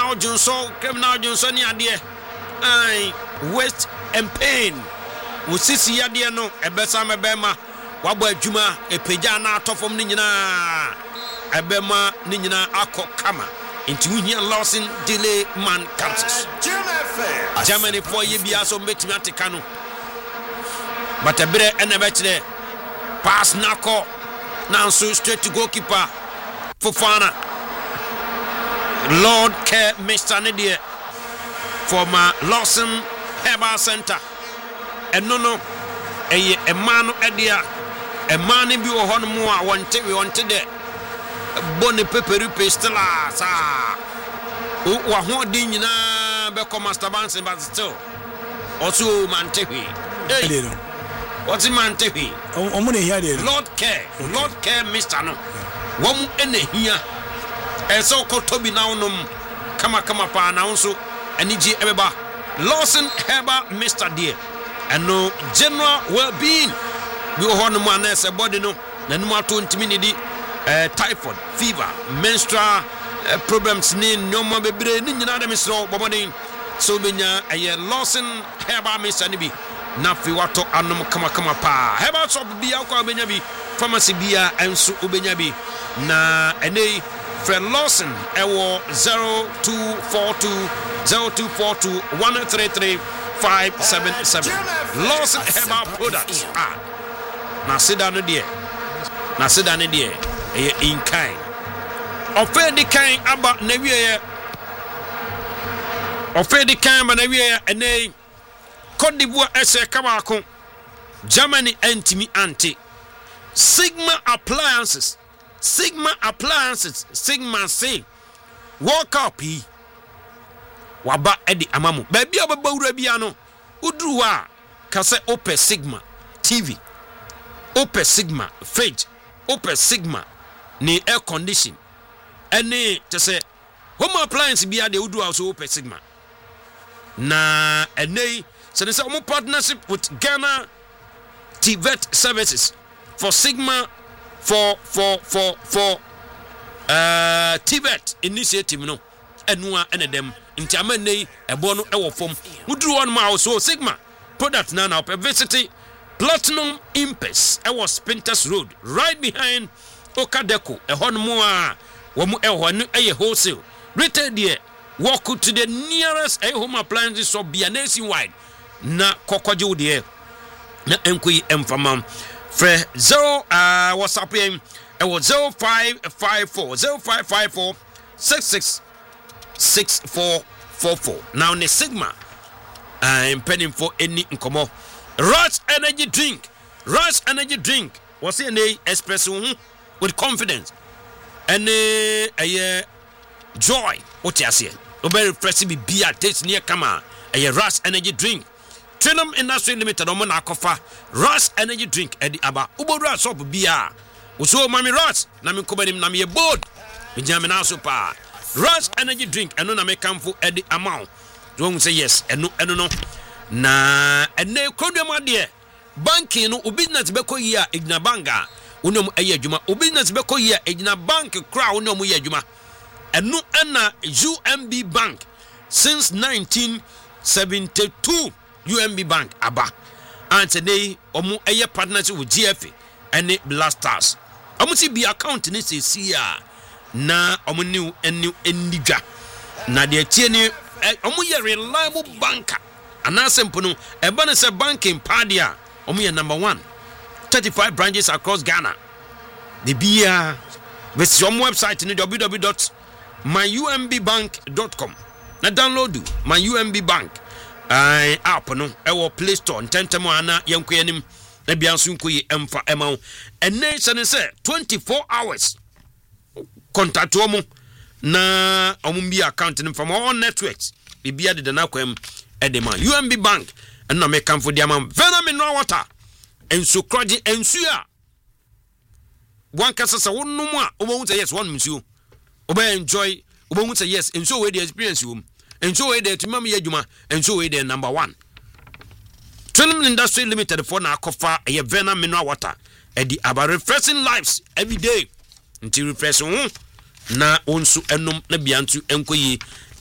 criminal Johnson ni ade ai waste and pain usisi ade no ebesa mebema wabo adwuma epeja na atofom ni nyina ebema ni nyina akọ kama into Union Lawson delay man Kansas Germany for ye bia so metimi ateka no but ebere enebechire pass nako now so straight to goalkeeper Fofana Lord Care Mr. Nidia from Lawson Herbal Center and no a man edia a man bi wo hono mo a wonte de boni peperu pestela sa wa ho din nyina be come master bands but still also mantehi hey what's mantehi omo ne hia de Lord Care Mr. no wom ene hia eso ko tobi na onom kama pa na unso aniji ebeba Lawson Herbal Mr. Dear and no general well-being we hono mo anese body no na num ato ntimi ni di typhoid fever menstrual problems ni nyoma bebre ni nyina dem sro boboden so benya Lawson Herbal Mr. ni bi na fi wato anom kama pa Herbal shop bia kwa benya bi pharmacy bia enso obenya bi na enei Fred Lawson ewo 0242 133 577 Lawson Herbal Products na seda no de in kind ofedi kind aba na wiye ene Cote d'Ivoire ese kabako Germany antimi anti Sigma Appliances Sigma say walk up waba edi amamu baby ababa wura bia no uduru wa ka se Opel Sigma TV Opel Sigma fridge Opel Sigma ni air condition ene te se home appliance bia de uduru also Opel Sigma na ene se ne se omo partnership with Ghana TVET services for Sigma for TVET initiative no enua enedem nti amane ebo no ewo fom uduru one ma so Sigma product na visit Platinum Impes ewo Spinters Road right behind Okadeco ehon mo a wo mu ehon eye wholesale retail there walk to the nearest home appliances shop bia nationwide na kokoje wo there na enkoyi emfamam Fre 0 WhatsApp him ewo 0554 666444 now ne Sigma I'm penning for any nkomo Rush energy drink what's your name espresso with confidence and joy what you say very fresh be beer taste near kama Rush energy drink Trinum Industry Limited on Monacofa Rush energy drink edi aba ubodra shop beer uso mami Rush na mi kobanim na mi board bijamina super Rush energy drink eno na me kamfo edi amount don't say yes eno no na ene kodwam ade banking no business be koyi a igna banga unom eye adwuma business be koyi a igna bank kra unom ye adwuma eno na UMB Bank since 1972 UMB Bank aba and today omo eye partnership with GFA and Blasters omo ti bi account ni se sia na omo new enidwa na de tie ni omo ye reliable banker anasempo no eba ne se banking padia omo ye number 1 35 branches across Ghana the bia visit your website ni www.myumbbank.com na download my UMB Bank app no ewo Play Store ntentemo ana yenkoyanim na bia nso nkoyi emfa emawo ene se say 24 hours contact omo na omo bi account from all networks bibia de na kwam edema UMB Bank na me kamfo dia man vena mineral water enso kroje ensu a wankasa se wonnom a obo say yes one nsu obo enjoy obo say yes enso we the experience you enso we the timam ye adwuma enso we the number 1 Trinum Industry Limited for na akofa ye vena mineral water edi about refreshing lives every day until refresh na onsu enom na biantu enkoyi